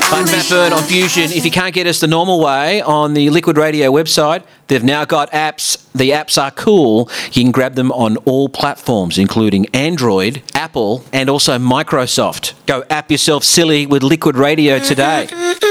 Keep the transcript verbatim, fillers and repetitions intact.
But Matt Bird on Fusion, if you can't get us the normal way on the Liquid Radio website, they've now got apps. The apps are cool. You can grab them on all platforms, including Android, Apple, and also Microsoft. Go app yourself silly with Liquid Radio today.